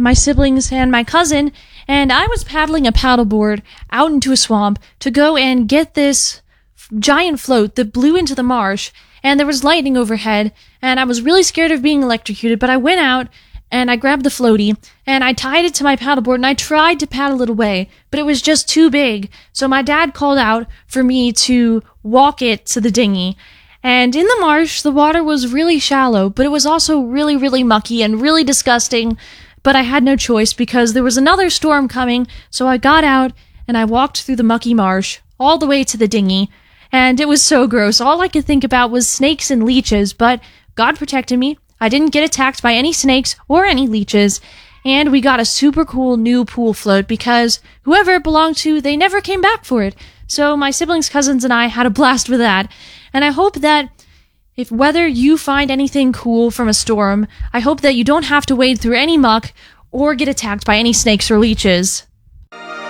dad, my siblings, and my cousin, and I was paddling a paddleboard out into a swamp to go and get this giant float that blew into the marsh, and there was lightning overhead, and I was really scared of being electrocuted, but I went out and I grabbed the floaty and I tied it to my paddleboard and I tried to paddle it away, but it was just too big. So my dad called out for me to walk it to the dinghy. And in the marsh, the water was really shallow, but it was also really, really mucky and really disgusting. But I had no choice because there was another storm coming, so I got out and I walked through the mucky marsh all the way to the dinghy. And it was so gross. All I could think about was snakes and leeches, but God protected me. I didn't get attacked by any snakes or any leeches, and we got a super cool new pool float because whoever it belonged to, they never came back for it. So my siblings, cousins, and I had a blast with that. And I hope that whether you find anything cool from a storm, I hope that you don't have to wade through any muck or get attacked by any snakes or leeches.